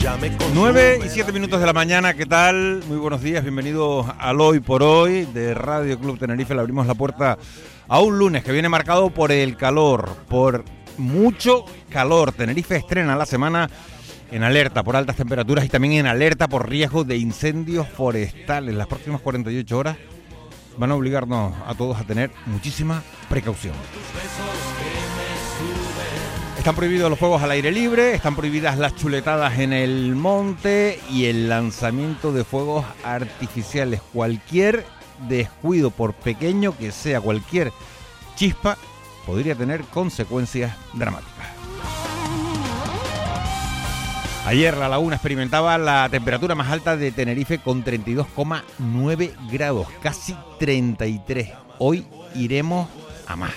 9 y 7 minutos de la mañana, ¿qué tal? Muy buenos días, bienvenidos al Hoy por Hoy de Radio Club Tenerife. Le abrimos la puerta a un lunes que viene marcado por el calor, por mucho calor. Tenerife estrena la semana en alerta por altas temperaturas y también en alerta por riesgo de incendios forestales. Las próximas 48 horas van a obligarnos a todos a tener muchísima precaución. Están prohibidos los fuegos al aire libre, están prohibidas las chuletadas en el monte y el lanzamiento de fuegos artificiales. Cualquier descuido, por pequeño que sea, cualquier chispa, podría tener consecuencias dramáticas. Ayer La Laguna experimentaba la temperatura más alta de Tenerife con 32,9 grados, casi 33. Hoy iremos a más.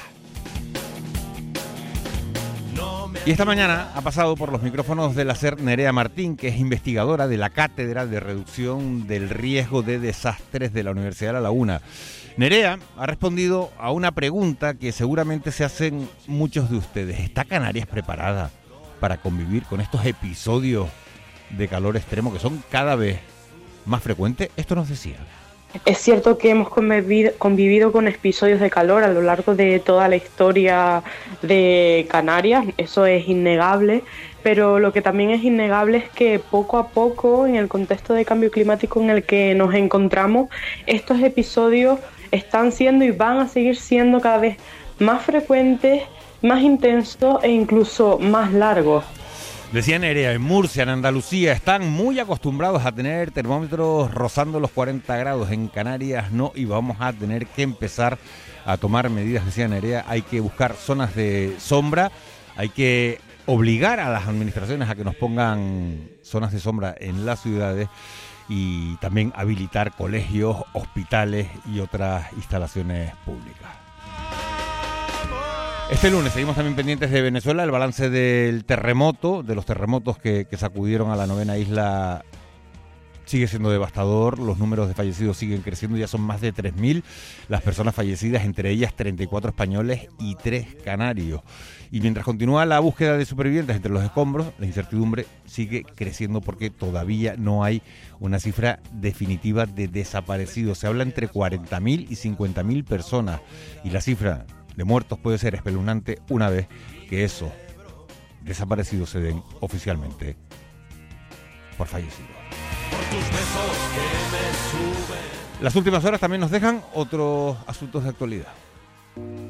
Y esta mañana ha pasado por los micrófonos de la SER Nerea Martín, que es investigadora de la Cátedra de Reducción del Riesgo de Desastres de la Universidad de La Laguna. Nerea ha respondido a una pregunta que seguramente se hacen muchos de ustedes. ¿Está Canarias preparada para convivir con estos episodios de calor extremo que son cada vez más frecuentes? Esto nos decía. Es cierto que hemos convivido con episodios de calor a lo largo de toda la historia de Canarias, eso es innegable, pero lo que también es innegable es que poco a poco, en el contexto de cambio climático en el que nos encontramos, estos episodios están siendo y van a seguir siendo cada vez más frecuentes, más intensos e incluso más largos. Decía Nerea, en Murcia, en Andalucía, están muy acostumbrados a tener termómetros rozando los 40 grados. En Canarias no, y vamos a tener que empezar a tomar medidas, decía Nerea. Hay que buscar zonas de sombra, hay que obligar a las administraciones a que nos pongan zonas de sombra en las ciudades y también habilitar colegios, hospitales y otras instalaciones públicas. Este lunes seguimos también pendientes de Venezuela, el balance del terremoto, de los terremotos que sacudieron a la novena isla sigue siendo devastador, los números de fallecidos siguen creciendo, ya son más de 3.000 las personas fallecidas, entre ellas 34 españoles y 3 canarios. Y mientras continúa la búsqueda de supervivientes entre los escombros, la incertidumbre sigue creciendo porque todavía no hay una cifra definitiva de desaparecidos. Se habla entre 40.000 y 50.000 personas y la cifra de muertos puede ser espeluznante una vez que esos desaparecidos se den oficialmente por fallecidos. Las últimas horas también nos dejan otros asuntos de actualidad.